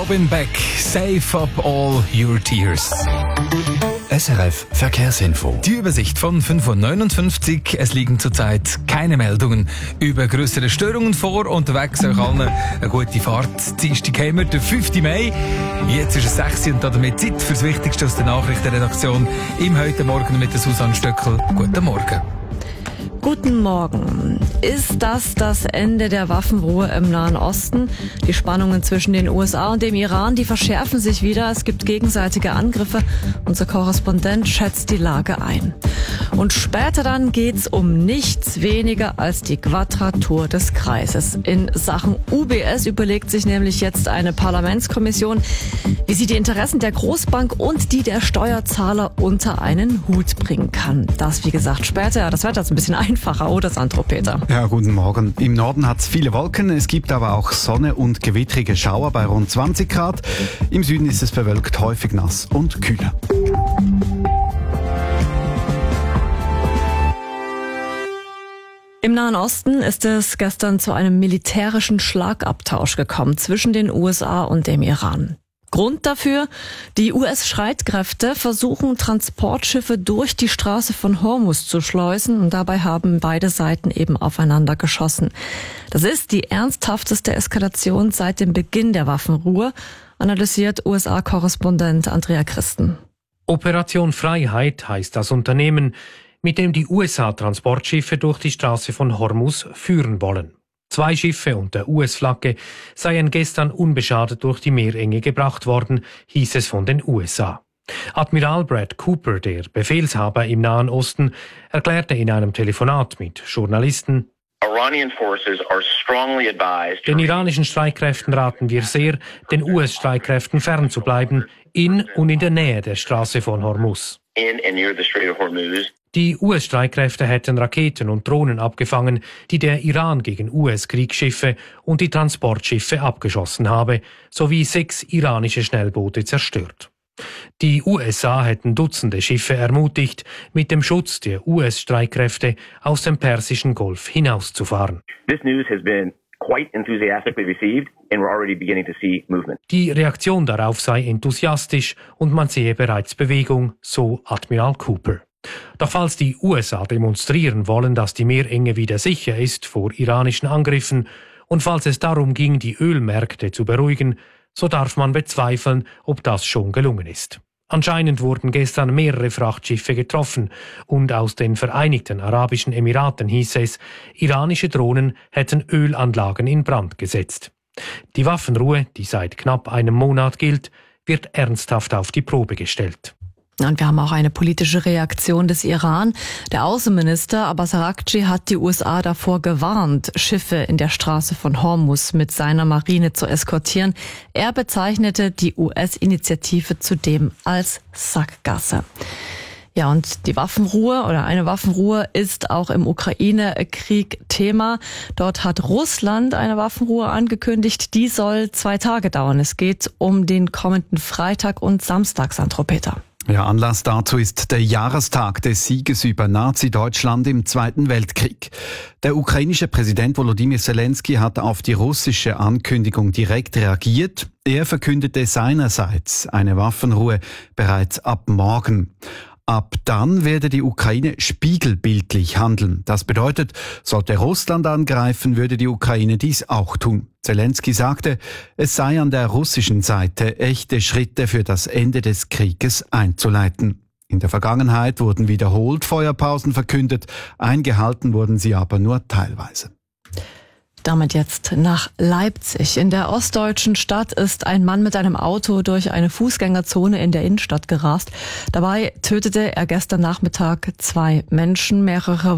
Robin Beck, Save Up All Your Tears. SRF Verkehrsinfo. Die Übersicht von 5:59 Uhr. Es liegen zurzeit keine Meldungen über grössere Störungen vor. Unterwegs euch allen eine gute Fahrt. Dienstag haben wir den 5. Mai. Jetzt ist es 6 Uhr und damit Zeit für das Wichtigste aus der Nachrichtenredaktion im heute Morgen mit der Susanne Stöckel. Guten Morgen. Guten Morgen. Ist das Ende der Waffenruhe im Nahen Osten? Die Spannungen zwischen den USA und dem Iran, die verschärfen sich wieder. Es gibt gegenseitige Angriffe. Unser Korrespondent schätzt die Lage ein. Und später dann geht's um nichts weniger als die Quadratur des Kreises. In Sachen UBS überlegt sich nämlich jetzt eine Parlamentskommission, wie sie die Interessen der Großbank und die der Steuerzahler unter einen Hut bringen kann. Das, wie gesagt, später. Das Wetter ist ein bisschen einfacher, oder Sandro Peter? Ja, guten Morgen. Im Norden hat es viele Wolken, es gibt aber auch Sonne und gewittrige Schauer bei rund 20 Grad. Im Süden ist es bewölkt, häufig nass und kühler. Im Nahen Osten ist es gestern zu einem militärischen Schlagabtausch gekommen zwischen den USA und dem Iran. Grund dafür: die US-Streitkräfte versuchen, Transportschiffe durch die Straße von Hormuz zu schleusen, und dabei haben beide Seiten eben aufeinander geschossen. Das ist die ernsthafteste Eskalation seit dem Beginn der Waffenruhe, analysiert USA-Korrespondent Andrea Christen. Operation Freiheit heißt das Unternehmen, mit dem die USA Transportschiffe durch die Straße von Hormuz führen wollen. 2 Schiffe unter US-Flagge seien gestern unbeschadet durch die Meerenge gebracht worden, hieß es von den USA. Admiral Brad Cooper, der Befehlshaber im Nahen Osten, erklärte in einem Telefonat mit Journalisten: Den iranischen Streitkräften raten wir sehr, den US-Streitkräften fernzubleiben, in und in der Nähe der Straße von Hormuz. Die US-Streitkräfte hätten Raketen und Drohnen abgefangen, die der Iran gegen US-Kriegsschiffe und die Transportschiffe abgeschossen habe, sowie 6 iranische Schnellboote zerstört. Die USA hätten Dutzende Schiffe ermutigt, mit dem Schutz der US-Streitkräfte aus dem Persischen Golf hinauszufahren. Die Reaktion darauf sei enthusiastisch und man sehe bereits Bewegung, so Admiral Cooper. Doch falls die USA demonstrieren wollen, dass die Meerenge wieder sicher ist vor iranischen Angriffen, und falls es darum ging, die Ölmärkte zu beruhigen, so darf man bezweifeln, ob das schon gelungen ist. Anscheinend wurden gestern mehrere Frachtschiffe getroffen, und aus den Vereinigten Arabischen Emiraten hieß es, iranische Drohnen hätten Ölanlagen in Brand gesetzt. Die Waffenruhe, die seit knapp einem Monat gilt, wird ernsthaft auf die Probe gestellt. Und wir haben auch eine politische Reaktion des Iran. Der Außenminister Abbas Araghchi hat die USA davor gewarnt, Schiffe in der Straße von Hormuz mit seiner Marine zu eskortieren. Er bezeichnete die US-Initiative zudem als Sackgasse. Ja, und die Waffenruhe oder eine Waffenruhe ist auch im Ukraine-Krieg Thema. Dort hat Russland eine Waffenruhe angekündigt. Die soll 2 Tage dauern. Es geht um den kommenden Freitag und Samstag, Sandro Peter. Ja, Anlass dazu ist der Jahrestag des Sieges über Nazi-Deutschland im Zweiten Weltkrieg. Der ukrainische Präsident Volodymyr Zelensky hat auf die russische Ankündigung direkt reagiert. Er verkündete seinerseits eine Waffenruhe bereits ab morgen. Ab dann werde die Ukraine spiegelbildlich handeln. Das bedeutet, sollte Russland angreifen, würde die Ukraine dies auch tun. Zelensky sagte, es sei an der russischen Seite, echte Schritte für das Ende des Krieges einzuleiten. In der Vergangenheit wurden wiederholt Feuerpausen verkündet, eingehalten wurden sie aber nur teilweise. Damit jetzt nach Leipzig. In der ostdeutschen Stadt ist ein Mann mit einem Auto durch eine Fußgängerzone in der Innenstadt gerast. Dabei tötete er gestern Nachmittag 2 Menschen, mehrere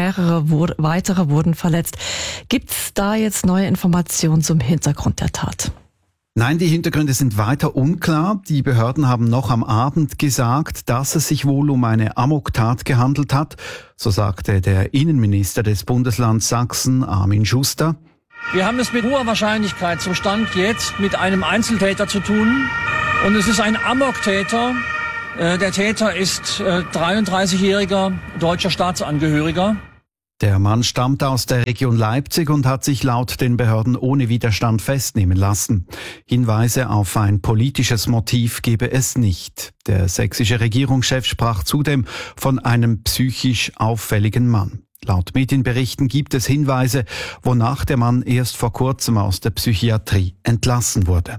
weitere wurden verletzt. Gibt's da jetzt neue Informationen zum Hintergrund der Tat? Nein, die Hintergründe sind weiter unklar. Die Behörden haben noch am Abend gesagt, dass es sich wohl um eine Amoktat gehandelt hat. So sagte der Innenminister des Bundeslands Sachsen, Armin Schuster. Wir haben es mit hoher Wahrscheinlichkeit zum Stand jetzt mit einem Einzeltäter zu tun. Und es ist ein Amoktäter. Der Täter ist 33-jähriger deutscher Staatsangehöriger. Der Mann stammt aus der Region Leipzig und hat sich laut den Behörden ohne Widerstand festnehmen lassen. Hinweise auf ein politisches Motiv gebe es nicht. Der sächsische Regierungschef sprach zudem von einem psychisch auffälligen Mann. Laut Medienberichten gibt es Hinweise, wonach der Mann erst vor kurzem aus der Psychiatrie entlassen wurde.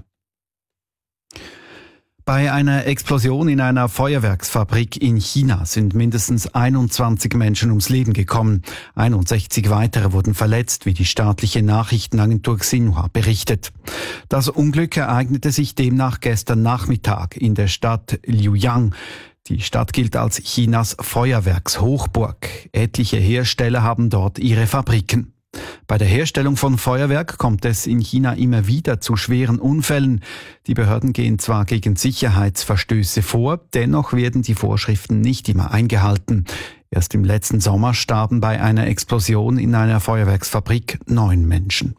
Bei einer Explosion in einer Feuerwerksfabrik in China sind mindestens 21 Menschen ums Leben gekommen. 61 weitere wurden verletzt, wie die staatliche Nachrichtenagentur Xinhua berichtet. Das Unglück ereignete sich demnach gestern Nachmittag in der Stadt Liuyang. Die Stadt gilt als Chinas Feuerwerkshochburg. Etliche Hersteller haben dort ihre Fabriken. Bei der Herstellung von Feuerwerk kommt es in China immer wieder zu schweren Unfällen. Die Behörden gehen zwar gegen Sicherheitsverstöße vor, dennoch werden die Vorschriften nicht immer eingehalten. Erst im letzten Sommer starben bei einer Explosion in einer Feuerwerksfabrik 9 Menschen.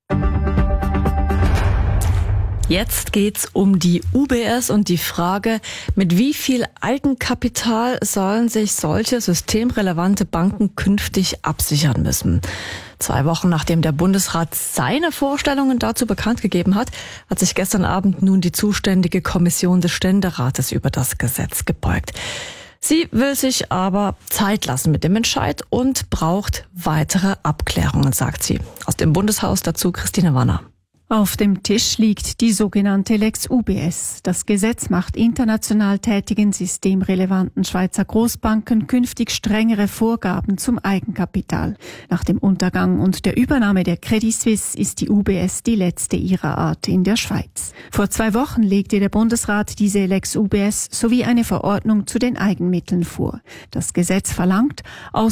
Jetzt geht's um die UBS und die Frage, mit wie viel Eigenkapital sollen sich solche systemrelevante Banken künftig absichern müssen. 2 Wochen nachdem der Bundesrat seine Vorstellungen dazu bekannt gegeben hat, hat sich gestern Abend nun die zuständige Kommission des Ständerates über das Gesetz gebeugt. Sie will sich aber Zeit lassen mit dem Entscheid und braucht weitere Abklärungen, sagt sie. Aus dem Bundeshaus dazu Christine Wanner. Auf dem Tisch liegt die sogenannte Lex UBS. Das Gesetz macht international tätigen systemrelevanten Schweizer Großbanken künftig strengere Vorgaben zum Eigenkapital. Nach dem Untergang und der Übernahme der Credit Suisse ist die UBS die letzte ihrer Art in der Schweiz. Vor 2 Wochen legte der Bundesrat diese Lex UBS sowie eine Verordnung zu den Eigenmitteln vor. Das Gesetz verlangt,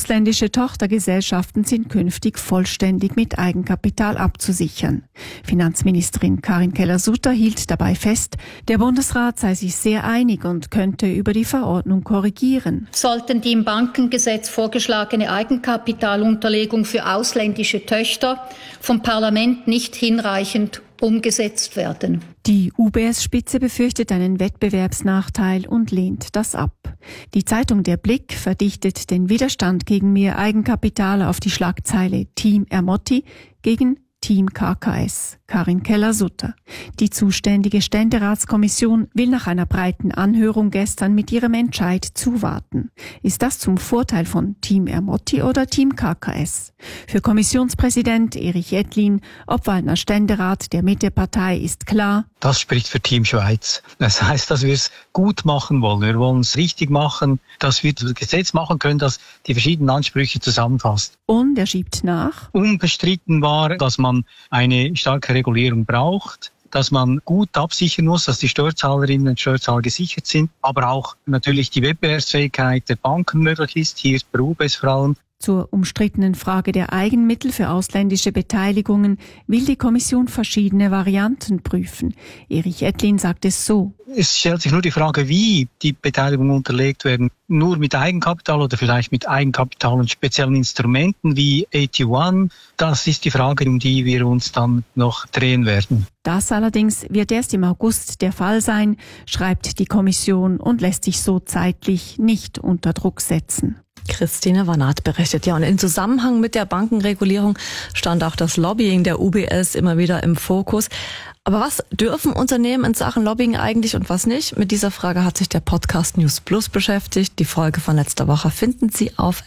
ausländische Tochtergesellschaften sind künftig vollständig mit Eigenkapital abzusichern. Finanzministerin Karin Keller-Sutter hielt dabei fest, der Bundesrat sei sich sehr einig und könnte über die Verordnung korrigieren. Sollten die im Bankengesetz vorgeschlagene Eigenkapitalunterlegung für ausländische Töchter vom Parlament nicht hinreichend umgesetzt werden. Die UBS-Spitze befürchtet einen Wettbewerbsnachteil und lehnt das ab. Die Zeitung Der Blick verdichtet den Widerstand gegen mehr Eigenkapital auf die Schlagzeile Team Ermotti gegen Team KKS, Karin Keller-Sutter. Die zuständige Ständeratskommission will nach einer breiten Anhörung gestern mit ihrem Entscheid zuwarten. Ist das zum Vorteil von Team Ermotti oder Team KKS? Für Kommissionspräsident Erich Ettlin, Obwaldner Ständerat der Mittepartei, ist klar: Das spricht für Team Schweiz. Das heißt, dass wir es gut machen wollen. Wir wollen es richtig machen, dass wir das Gesetz machen können, das die verschiedenen Ansprüche zusammenfasst. Und er schiebt nach: Unbestritten war, dass man eine starke Regulierung braucht, dass man gut absichern muss, dass die Steuerzahlerinnen und Steuerzahler gesichert sind, aber auch natürlich die Wettbewerbsfähigkeit der Banken möglich ist. Hier ist bei UBS vor allem. Zur umstrittenen Frage der Eigenmittel für ausländische Beteiligungen will die Kommission verschiedene Varianten prüfen. Erich Ettlin sagt es so: Es stellt sich nur die Frage, wie die Beteiligungen unterlegt werden. Nur mit Eigenkapital oder vielleicht mit Eigenkapital und speziellen Instrumenten wie AT1. Das ist die Frage, um die wir uns dann noch drehen werden. Das allerdings wird erst im August der Fall sein, schreibt die Kommission und lässt sich so zeitlich nicht unter Druck setzen. Christine Wanner berichtet. Ja, und in Zusammenhang mit der Bankenregulierung stand auch das Lobbying der UBS immer wieder im Fokus. Aber was dürfen Unternehmen in Sachen Lobbying eigentlich und was nicht? Mit dieser Frage hat sich der Podcast News Plus beschäftigt. Die Folge von letzter Woche finden Sie auf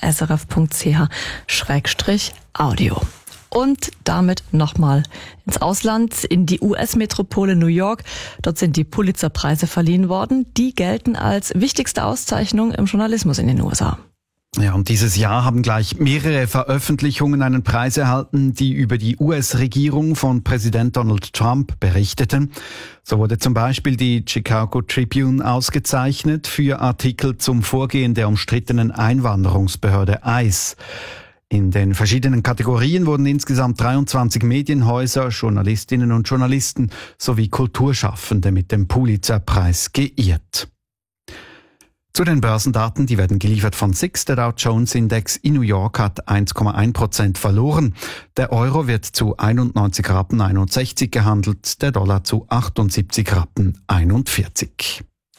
srf.ch/audio. Und damit nochmal ins Ausland, in die US-Metropole New York. Dort sind die Pulitzer-Preise verliehen worden. Die gelten als wichtigste Auszeichnung im Journalismus in den USA. Ja, und dieses Jahr haben gleich mehrere Veröffentlichungen einen Preis erhalten, die über die US-Regierung von Präsident Donald Trump berichteten. So wurde zum Beispiel die Chicago Tribune ausgezeichnet für Artikel zum Vorgehen der umstrittenen Einwanderungsbehörde ICE. In den verschiedenen Kategorien wurden insgesamt 23 Medienhäuser, Journalistinnen und Journalisten sowie Kulturschaffende mit dem Pulitzer-Preis geehrt. Zu den Börsendaten, die werden geliefert von SIX. Der Dow Jones Index in New York hat 1,1% verloren. Der Euro wird zu 91,61 Rappen gehandelt, der Dollar zu 78,41 Rappen.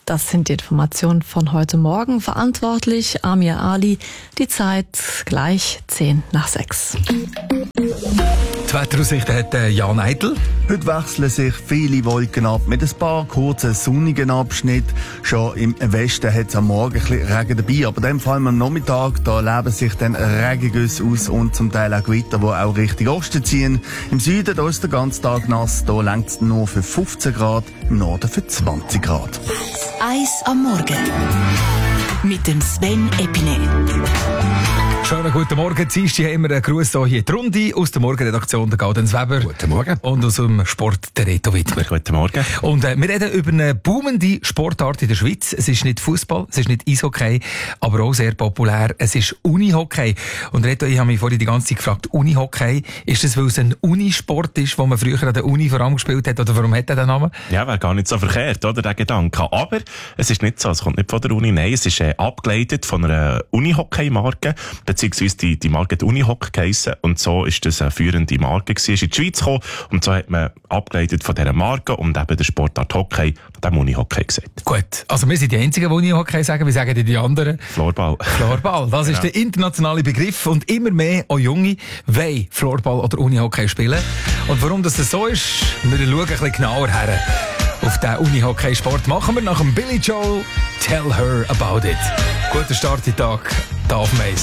Das sind die Informationen von heute Morgen. Verantwortlich Amir Ali. Die Zeit gleich 6:10. Die Wetteraussicht hat Jan Eitel. Heute wechseln sich viele Wolken ab mit ein paar kurzen sonnigen Abschnitten. Schon im Westen hat es am Morgen ein bisschen Regen dabei, aber dann vor allem am Nachmittag, da leben sich dann Regengüsse aus und zum Teil auch Gewitter, die auch Richtung Osten ziehen. Im Süden, da ist der ganze Tag nass, da reicht es nur für 15 Grad, im Norden für 20 Grad. Eis am Morgen mit dem Sven Epine. Schönen guten Morgen. Dienstag haben wir einen Gruß hier in die Runde aus der Morgenredaktion, der Gaudenz Weber. Guten Morgen. Und aus dem Sport, der Reto Wittmer. Guten Morgen. Und wir reden über eine boomende Sportart in der Schweiz. Es ist nicht Fußball, es ist nicht Eishockey, aber auch sehr populär. Es ist Unihockey. Und Reto, ich habe mich vorhin die ganze Zeit gefragt, Unihockey, ist das, weil es ein Unisport ist, den man früher an der Uni vor allem gespielt hat, oder warum hat er den Namen? Ja, wäre gar nicht so verkehrt, oder, der Gedanke. Aber es ist nicht so, es kommt nicht von der Uni, nein, es ist abgeleitet von einer Unihockey-Marke, beziehungsweise die Marke hat Unihock geheissen, und so ist das eine führende Marke gewesen, ist in die Schweiz gekommen, und so hat man abgeleitet von dieser Marke und eben der Sportart Hockey, dem Unihockey gesagt. Gut, also wir sind die Einzigen, die Unihockey sagen, wie sagen die anderen? Floorball. Floorball, das ist der internationale Begriff, und immer mehr auch Junge wollen Floorball oder Unihockey spielen. Und warum das so ist, wir schauen ein bisschen genauer her. Auf den Unihockey-Sport machen wir nach dem Billy Joel Tell Her About It. Guten Start in den Tag, da auf Mais.